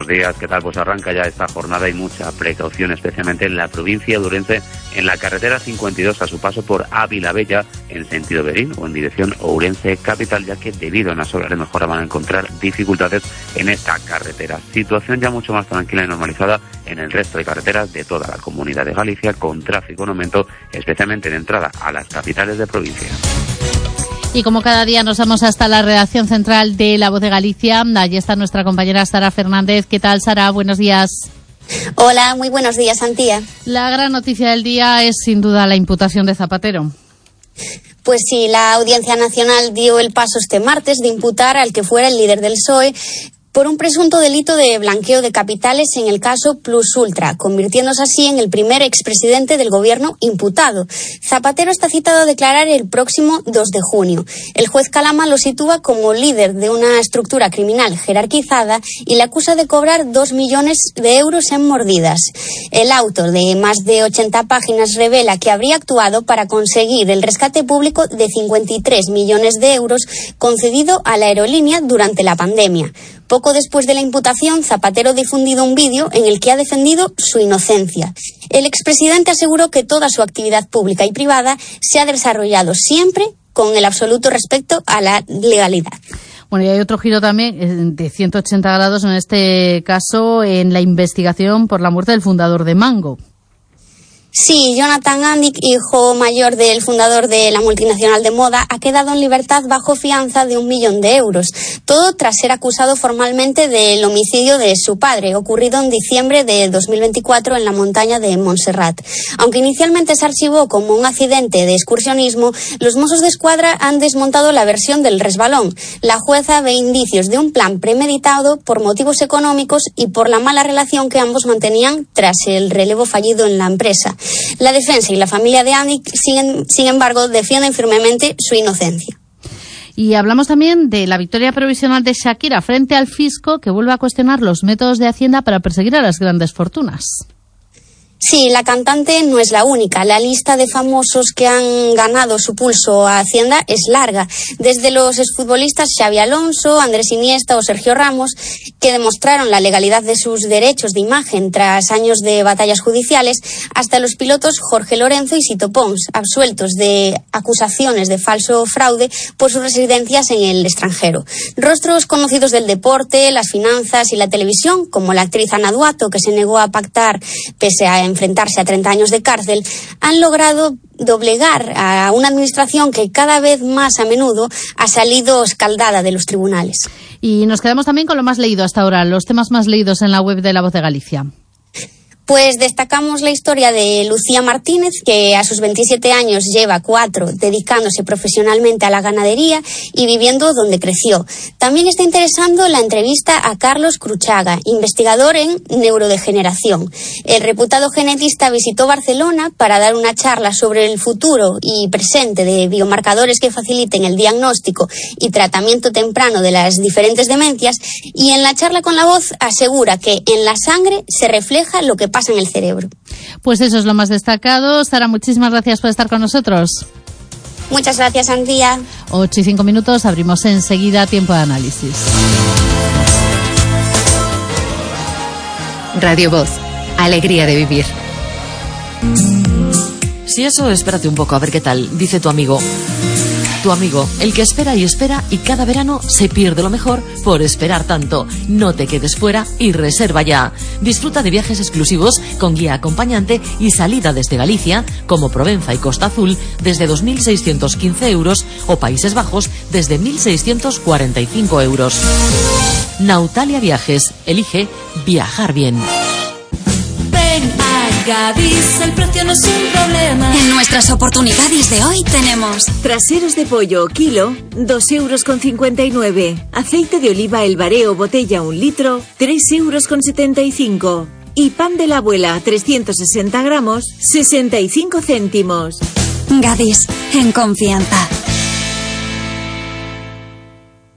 días, ¿qué tal? Pues arranca ya esta jornada y mucha precaución, especialmente en la provincia de Ourense, en la carretera 52 a su paso por Ávila Bella, en sentido Berín o en dirección Ourense capital, ya que debido a unas obras de mejora van a encontrar dificultades en esta carretera. Situación ya mucho más tranquila y normalizada en el resto de carreteras de toda la Comunidad de Galicia, con tráfico en aumento, especialmente de entrada a las capitales de provincia. Y como cada día nos vamos hasta la redacción central de La Voz de Galicia, allí está nuestra compañera Sara Fernández. ¿Qué tal, Sara? Buenos días. Hola, muy buenos días, Antía. La gran noticia del día es sin duda la imputación de Zapatero. Pues sí, la Audiencia Nacional dio el paso este martes de imputar al que fuera el líder del PSOE por un presunto delito de blanqueo de capitales en el caso Plus Ultra, convirtiéndose así en el primer expresidente del gobierno imputado. Zapatero está citado a declarar el próximo 2 de junio. El juez Calama lo sitúa como líder de una estructura criminal jerarquizada y le acusa de cobrar 2 millones de euros en mordidas. El auto, de más de 80 páginas, revela que habría actuado para conseguir el rescate público de 53 millones de euros concedido a la aerolínea durante la pandemia. Poco después de la imputación, Zapatero ha difundido un vídeo en el que ha defendido su inocencia. El expresidente aseguró que toda su actividad pública y privada se ha desarrollado siempre con el absoluto respeto a la legalidad. Bueno, y hay otro giro también de 180 grados, en este caso, en la investigación por la muerte del fundador de Mango. Sí, Jonathan Andic, hijo mayor del fundador de la multinacional de moda, ha quedado en libertad bajo fianza de 1 millón de euros. Todo tras ser acusado formalmente del homicidio de su padre, ocurrido en diciembre de 2024 en la montaña de Montserrat. Aunque inicialmente se archivó como un accidente de excursionismo, los Mossos de Escuadra han desmontado la versión del resbalón. La jueza ve indicios de un plan premeditado por motivos económicos y por la mala relación que ambos mantenían tras el relevo fallido en la empresa. La defensa y la familia de Andic, sin embargo, defienden firmemente su inocencia. Y hablamos también de la victoria provisional de Shakira frente al fisco, que vuelve a cuestionar los métodos de Hacienda para perseguir a las grandes fortunas. Sí, la cantante no es la única. La lista de famosos que han ganado su pulso a Hacienda es larga. Desde los exfutbolistas Xabi Alonso, Andrés Iniesta o Sergio Ramos, que demostraron la legalidad de sus derechos de imagen tras años de batallas judiciales, hasta los pilotos Jorge Lorenzo y Sito Pons, absueltos de acusaciones de falso fraude por sus residencias en el extranjero. Rostros conocidos del deporte, las finanzas y la televisión, como la actriz Ana Duato, que se negó a pactar pese a enfrentarse a 30 años de cárcel, han logrado doblegar a una administración que cada vez más a menudo ha salido escaldada de los tribunales. Y nos quedamos también con lo más leído hasta ahora, los temas más leídos en la web de La Voz de Galicia. Pues destacamos la historia de Lucía Martínez, que a sus 27 años lleva 4 dedicándose profesionalmente a la ganadería y viviendo donde creció. También está interesando la entrevista a Carlos Cruchaga, investigador en neurodegeneración. El reputado genetista visitó Barcelona para dar una charla sobre el futuro y presente de biomarcadores que faciliten el diagnóstico y tratamiento temprano de las diferentes demencias, y en la charla con La Voz asegura que en la sangre se refleja lo que pasa en el cerebro. Pues eso es lo más destacado. Sara, muchísimas gracias por estar con nosotros. Muchas gracias, Antía. 8:05, abrimos enseguida Tiempo de Análisis. Radio Voz, alegría de vivir. Si eso, espérate un poco, a ver qué tal, dice tu amigo. Tu amigo, el que espera y cada verano se pierde lo mejor por esperar tanto. No te quedes fuera y reserva ya. Disfruta de viajes exclusivos con guía acompañante y salida desde Galicia, como Provenza y Costa Azul, desde 2.615 euros o Países Bajos desde 1.645 euros. Nautalia Viajes, elige viajar bien. Gadis, el precio no es un problema. En nuestras oportunidades de hoy tenemos traseros de pollo kilo, 2,59 €. Aceite de oliva El Bareo botella 1 litro, 3,75 €. Y pan de la abuela 360 gramos, 65 céntimos. Gadis, en confianza.